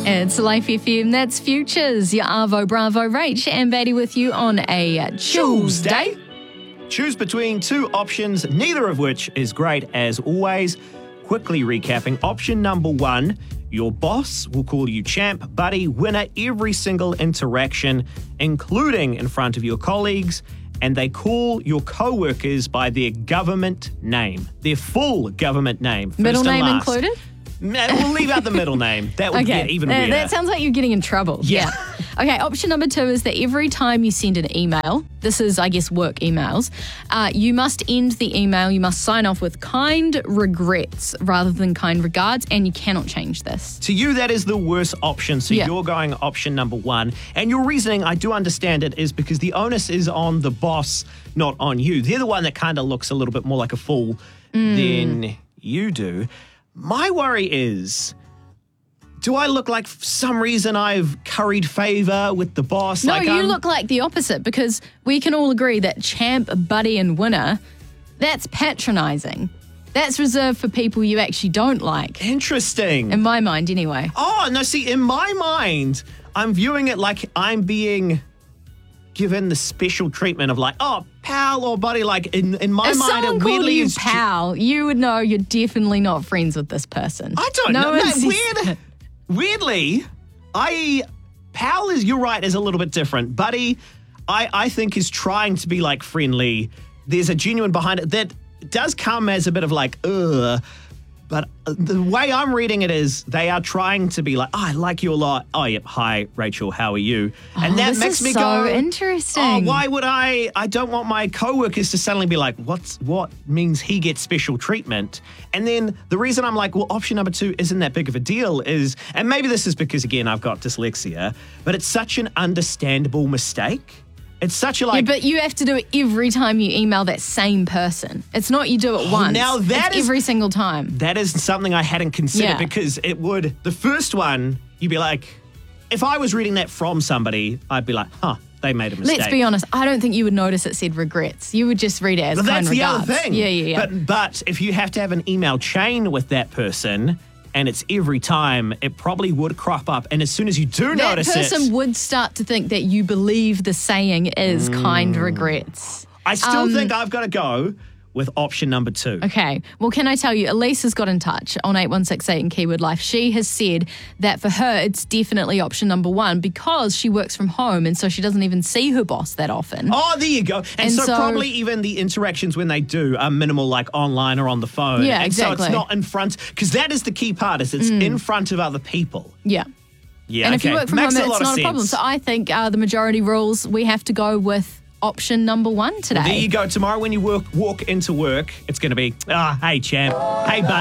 It's Life FM, that's Futures, your Arvo Bravo Rach and Betty with you on a Tuesday. Choose between two options, neither of which is great as always. Quickly recapping, option number one, your boss will call you champ, buddy, winner every single interaction, including in front of your colleagues, and they call your co-workers by their government name, their full government name. Middle name included? We'll leave out the middle name. That would get even weirder. That sounds like you're getting in trouble. Yeah. Okay, option number two is that every time you send an email, this is, I guess, work emails, you must end the email, you must sign off with kind regrets rather than kind regards, and you cannot change this. To you, that is the worst option, so you're going option number one. And your reasoning, I do understand it, is because the onus is on the boss, not on you. They're the one that kind of looks a little bit more like a fool than you do. My worry is, do I look like for some reason I've curried favor with the boss? No, you look like the opposite, because we can all agree that champ, buddy, and winner, that's patronizing. That's reserved for people you actually don't like. Interesting. In my mind, anyway. Oh, no, see, in my mind, I'm viewing it like I'm being given the special treatment of like, oh, pal or buddy. Like in my if mind, someone it called weirdly you is pal, you would know you're definitely not friends with this person. I don't know. No, Weirdly, pal is, you're right, is a little bit different. Buddy, I think is trying to be like friendly. There's a genuine behind it that does come as a bit of like, ugh. But the way I'm reading it is they are trying to be like, oh, I like you a lot. Oh, yep. Hi, Rachel. How are you? And that makes me go, interesting. Oh, why would I don't want my coworkers to suddenly be like, what means he gets special treatment? And then the reason I'm like, well, option number two isn't that big of a deal is, and maybe this is because, again, I've got dyslexia, but it's such an understandable mistake. It's such a like... Yeah, but you have to do it every time you email that same person. It's not you do it once. Now that it's every single time. That is something I hadn't considered because it would... The first one, you'd be like... If I was reading that from somebody, I'd be like, they made a mistake. Let's be honest. I don't think you would notice it said regrets. You would just read it as kind regards. That's the other thing. Yeah. But if you have to have an email chain with that person... and it's every time, it probably would crop up. And as soon as you do notice it... That person would start to think that you believe the saying is kind regrets. I still think I've got to go with option number two. Okay. Well, can I tell you, Elise has got in touch on 8168 in Keyword Life. She has said that for her, it's definitely option number one because she works from home and so she doesn't even see her boss that often. Oh, there you go. And so probably even the interactions when they do are minimal, like online or on the phone. Yeah, and exactly. so it's not in front, because that is the key part, is it's in front of other people. Yeah. Yeah, and if you work from home, it's not a problem. sense. So I think the majority rules, we have to go with option number one today. Well, there you go. Tomorrow when you walk into work, it's going to be, hey, champ. Hey, bud.